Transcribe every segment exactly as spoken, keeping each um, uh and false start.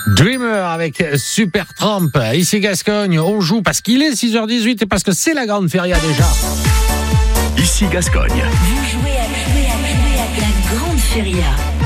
Dreamer avec Supertramp. Ici Gascogne, on joue parce qu'il est six heures dix-huit et parce que c'est la grande feria déjà. Ici Gascogne. Vous jouez à, jouer à, jouer à la grande feria.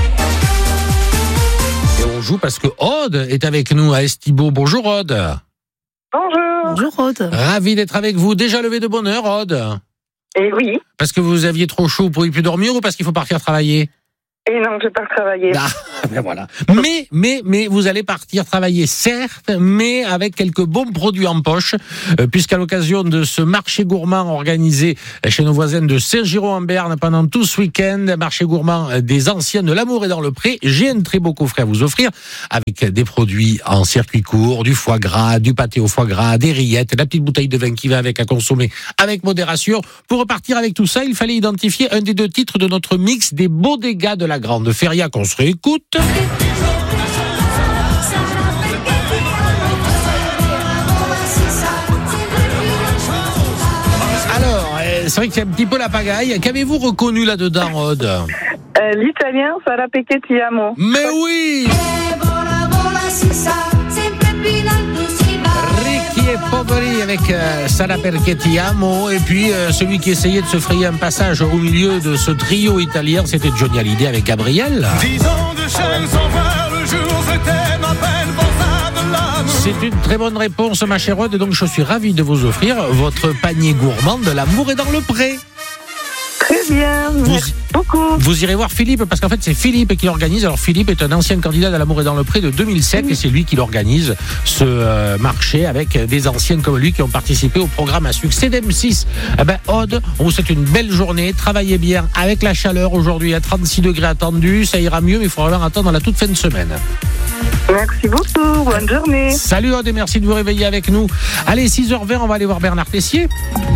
Et on joue parce que Aude est avec nous à Estibeau. Bonjour Aude. Bonjour. Bonjour Aude. Ravi d'être avec vous. Déjà levé de bonne heure Aude. Et oui. Parce que vous aviez trop chaud, vous ne pouviez plus dormir ou parce qu'il faut partir travailler? Et non, je pars travailler. Ah, ben voilà. Mais, mais, mais, vous allez partir travailler, certes, mais avec quelques bons produits en poche, euh, puisqu'à l'occasion de ce marché gourmand organisé chez nos voisins de Saint-Girons-en-Berne pendant tout ce week-end, marché gourmand des anciens de l'Amour et dans le Pré, j'ai un très beau coffret à vous offrir avec des produits en circuit court, du foie gras, du pâté au foie gras, des rillettes, la petite bouteille de vin qui va avec à consommer avec modération. Pour repartir avec tout ça, il fallait identifier un des deux titres de notre mix des beaux dégâts de la grande feria qu'on se réécoute. Alors, c'est vrai que c'est un petit peu la pagaille. Qu'avez-vous reconnu là-dedans, Aude? euh, L'italien, Sarà perché ti amo. Mais oui! Ricky et Poveri avec euh, Sarà perché ti amo. Et puis, euh, celui qui essayait de se frayer un passage au milieu de ce trio italien, c'était Johnny Hallyday avec Gabriel. Dix ans de chaîne sans voir le jour, je t'aime à peine pour ça de l'amour. C'est une très bonne réponse, ma chère Aude. Et donc, je suis ravi de vous offrir votre panier gourmand de l'Amour et dans le Pré. Très bien, merci beaucoup. Vous irez voir Philippe, parce qu'en fait, c'est Philippe qui l'organise. Alors, Philippe est un ancien candidat de l'Amour et dans le Pré de deux mille sept, et c'est lui qui l'organise, ce euh, marché, avec des anciens comme lui qui ont participé au programme à succès d'M six. Eh ben, Aude, on vous souhaite une belle journée. Travaillez bien avec la chaleur aujourd'hui à trente-six degrés attendus. Ça ira mieux, mais il faudra vraiment attendre la toute fin de semaine. Merci beaucoup, bonne journée. Salut Aude et merci de vous réveiller avec nous. Allez, six heures vingt, on va aller voir Bernard Tessier.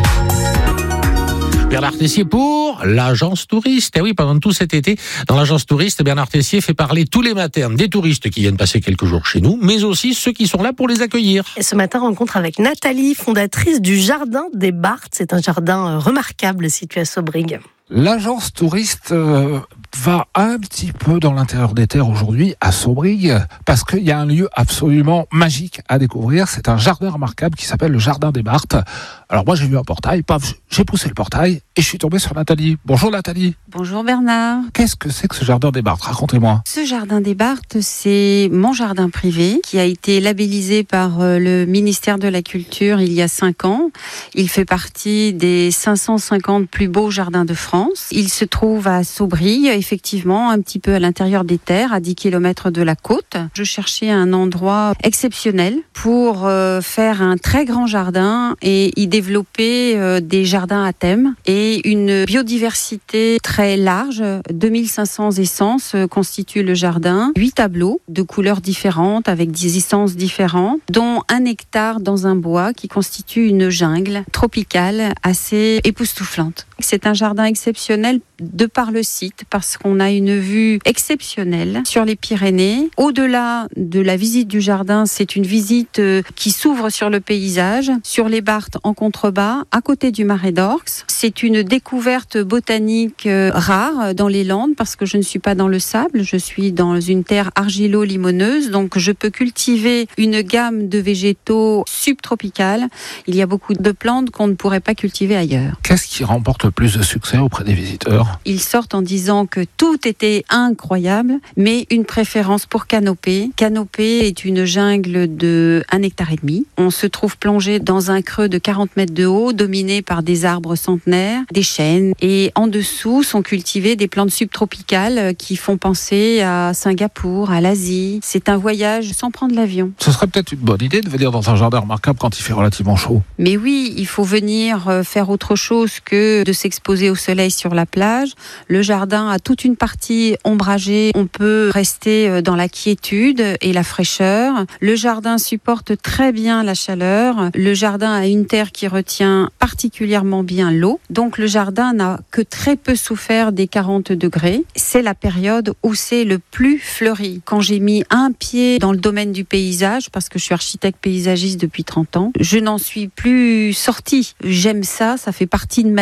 Bernard Tessier pour l'agence touriste. Et oui, pendant tout cet été, dans l'agence touriste, Bernard Tessier fait parler tous les matins des touristes qui viennent passer quelques jours chez nous, mais aussi ceux qui sont là pour les accueillir. Et ce matin, rencontre avec Nathalie, fondatrice du Jardin des Barthes. C'est un jardin remarquable situé à Saubrigue. L'agence touriste euh, va un petit peu dans l'intérieur des terres aujourd'hui, à Saubrigue, parce qu'il y a un lieu absolument magique à découvrir. C'est un jardin remarquable qui s'appelle le Jardin des Barthes. Alors moi, j'ai vu un portail, paf, j'ai poussé le portail et je suis tombé sur Nathalie. Bonjour Nathalie. Bonjour Bernard. Qu'est-ce que c'est que ce Jardin des Barthes? Racontez-moi. Ce Jardin des Barthes, c'est mon jardin privé qui a été labellisé par le ministère de la Culture il y a cinq ans. Il fait partie des cinq cent cinquante plus beaux jardins de France. Il se trouve à Saubrigue, effectivement, un petit peu à l'intérieur des terres, à dix kilomètres de la côte. Je cherchais un endroit exceptionnel pour euh, faire un très grand jardin et y développer euh, des jardins à thème et une biodiversité très large. deux mille cinq cents essences constituent le jardin. Huit tableaux de couleurs différentes avec des essences différentes, dont un hectare dans un bois qui constitue une jungle tropicale assez époustouflante. C'est un jardin exceptionnel de par le site, parce qu'on a une vue exceptionnelle sur les Pyrénées. Au-delà de la visite du jardin, c'est une visite qui s'ouvre sur le paysage, sur les Barthes en contrebas, à côté du Marais d'Orx. C'est une découverte botanique rare dans les Landes, parce que je ne suis pas dans le sable, je suis dans une terre argilo-limoneuse, donc je peux cultiver une gamme de végétaux subtropicales. Il y a beaucoup de plantes qu'on ne pourrait pas cultiver ailleurs. Qu'est-ce qui remporte le plus de succès auprès des visiteurs? Ils sortent en disant que tout était incroyable, mais une préférence pour Canopée. Canopée est une jungle de un hectare et demi. On se trouve plongé dans un creux de quarante mètres de haut, dominé par des arbres centenaires, des chênes. Et en dessous sont cultivées des plantes subtropicales qui font penser à Singapour, à l'Asie. C'est un voyage sans prendre l'avion. Ce serait peut-être une bonne idée de venir dans un jardin remarquable quand il fait relativement chaud. Mais oui, il faut venir faire autre chose que de s'exposer au soleil sur la plage. Le jardin a toute une partie ombragée. On peut rester dans la quiétude et la fraîcheur. Le jardin supporte très bien la chaleur. Le jardin a une terre qui retient particulièrement bien l'eau. Donc le jardin n'a que très peu souffert des quarante degrés. C'est la période où c'est le plus fleuri. Quand j'ai mis un pied dans le domaine du paysage, parce que je suis architecte paysagiste depuis trente ans, je n'en suis plus sortie. J'aime ça, ça fait partie de ma vie.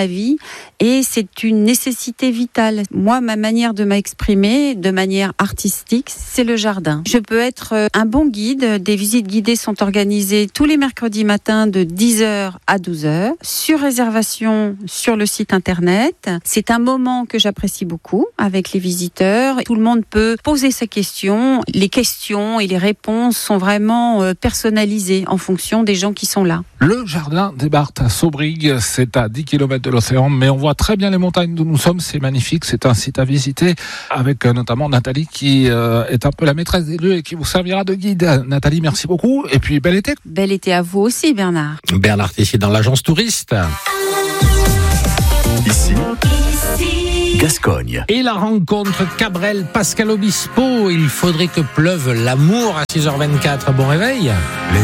et c'est une nécessité vitale. Moi, ma manière de m'exprimer de manière artistique, c'est le jardin. Je peux être un bon guide. Des visites guidées sont organisées tous les mercredis matins de dix heures à douze heures, sur réservation sur le site internet. C'est un moment que j'apprécie beaucoup avec les visiteurs. Tout le monde peut poser ses questions. Les questions et les réponses sont vraiment personnalisées en fonction des gens qui sont là. Le jardin des Barthes à Saubrig, c'est à dix kilomètres de l'océan, mais on voit très bien les montagnes d'où nous sommes, c'est magnifique, c'est un site à visiter, avec notamment Nathalie qui euh, est un peu la maîtresse des lieux et qui vous servira de guide. Nathalie, merci beaucoup, et puis bel été. Bel été à vous aussi, Bernard. Bernard Tessier dans l'agence touriste. Ici, Gascogne. Et la rencontre Cabrel-Pascal Obispo, il faudrait que pleuve l'amour à six heures vingt-quatre. Bon réveil. Les